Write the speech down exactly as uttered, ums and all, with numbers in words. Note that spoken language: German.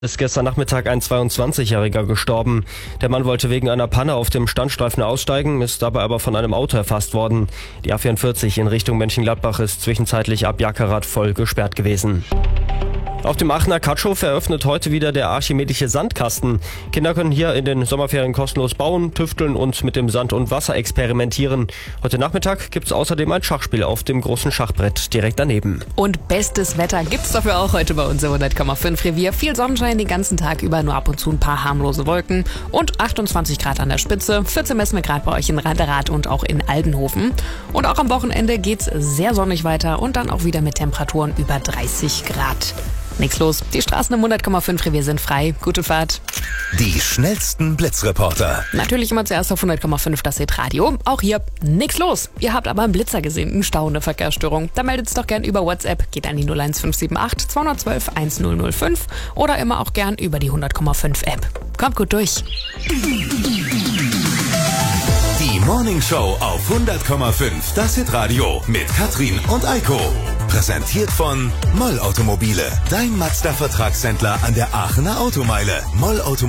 Ist gestern Nachmittag ein zweiundzwanzigjähriger gestorben. Der Mann wollte wegen einer Panne auf dem Standstreifen aussteigen, ist dabei aber von einem Auto erfasst worden. Die A vierundvierzig in Richtung Mönchengladbach ist zwischenzeitlich ab Jackerath voll gesperrt gewesen. Auf dem Aachener Katschhof eröffnet heute wieder der archimedische Sandkasten. Kinder können hier in den Sommerferien kostenlos bauen, tüfteln und mit dem Sand und Wasser experimentieren. Heute Nachmittag gibt's außerdem ein Schachspiel auf dem großen Schachbrett direkt daneben. Und bestes Wetter gibt's dafür auch heute bei uns im hundert Komma fünf Revier. Viel Sonnenschein den ganzen Tag über, nur ab und zu ein paar harmlose Wolken und achtundzwanzig Grad an der Spitze. vierzehn messen wir Grad bei euch in Raderath und auch in Aldenhofen. Und auch am Wochenende geht's sehr sonnig weiter und dann auch wieder mit Temperaturen über dreißig Grad. Nichts los. Die Straßen im hundert Komma fünf Revier sind frei. Gute Fahrt. Die schnellsten Blitzreporter. Natürlich immer zuerst auf hundert Komma fünf das Hit-Radio. Auch hier nichts los. Ihr habt aber einen Blitzer gesehen, eine Stau, eine Verkehrsstörung. Da meldet's doch gern über WhatsApp. Geht an die null eins fünf sieben acht zwei eins zwei eins null null fünf oder immer auch gern über die hundert Komma fünf App. Kommt gut durch. Die Morning Show auf hundert Komma fünf, das Hit-Radio mit Katrin und Eiko. Präsentiert von Moll Automobile, dein Mazda-Vertragshändler an der Aachener Automeile. Moll Automobil